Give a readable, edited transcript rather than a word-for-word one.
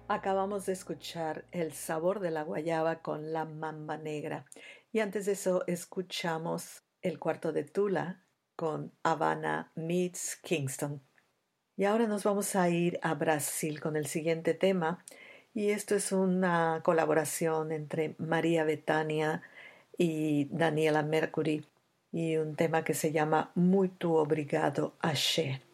Acabamos de escuchar El sabor de la guayaba con La Mamba Negra y antes de eso escuchamos El cuarto de Tula con Havana meets Kingston. Y ahora nos vamos a ir a Brasil con el siguiente tema y esto es una colaboración entre María Bethânia y Daniela Mercury y un tema que se llama Muito Obrigado Axé.